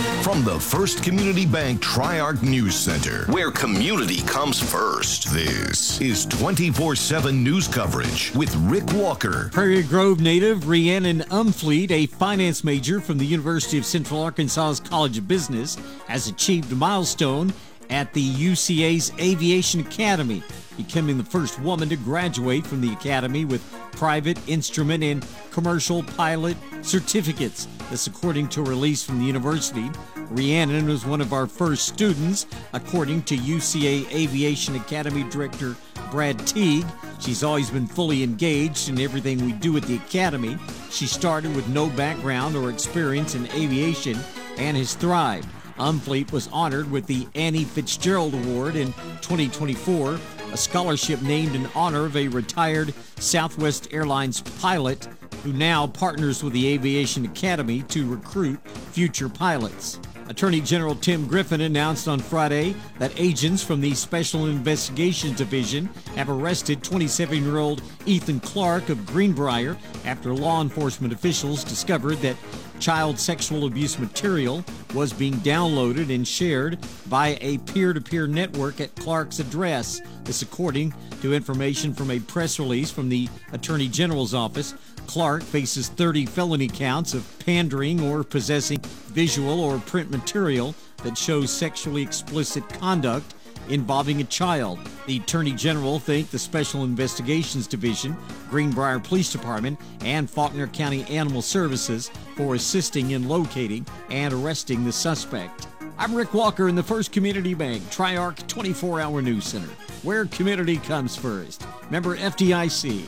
From the First Community Bank Tri-Arc News Center, where community comes first, this is 24/7 news coverage with Rick Walker. Prairie Grove native Rhiannon Umfleet, a finance major from the University of Central Arkansas's College of Business, has achieved a milestone at the UCA's Aviation Academy, becoming the first woman to graduate from the academy with private, instrument, and commercial pilot certificates. This according to a release from the university. Rhiannon was one of our first students, according to UCA Aviation Academy Director Brad Teague. She's always been fully engaged in everything we do at the academy. She started with no background or experience in aviation and has thrived. Umfleet was honored with the Annie Fitzgerald Award in 2024, a scholarship named in honor of a retired Southwest Airlines pilot who now partners with the Aviation Academy to recruit future pilots. Attorney General Tim Griffin announced on Friday that agents from the Special Investigations Division have arrested 27-year-old Ethan Clark of Greenbrier after law enforcement officials discovered that child sexual abuse material was being downloaded and shared via a peer-to-peer network at Clark's address. This according to information from a press release from the Attorney General's office. Clark faces 30 felony counts of pandering or possessing visual or print material that shows sexually explicit conduct involving a child. The Attorney General thanked the Special Investigations Division, Greenbrier Police Department, and Faulkner County Animal Services for assisting in locating and arresting the suspect. I'm Rick Walker in the First Community Bank Tri-Arc 24-Hour News Center, where community comes first. Member FDIC.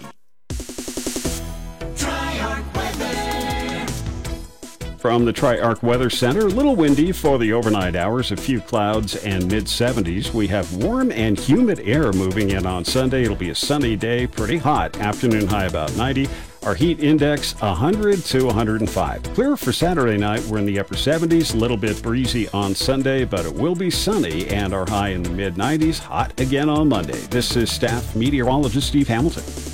From the Tri-Arc Weather Center, a little windy for the overnight hours, a few clouds and mid-70s. We have warm and humid air moving in on Sunday. It'll be a sunny day, pretty hot. Afternoon high about 90. Our heat index 100 to 105. Clear for Saturday night. We're in the upper 70s, a little bit breezy on Sunday, but it will be sunny and our high in the mid-90s. Hot again on Monday. This is staff meteorologist Steve Hamilton.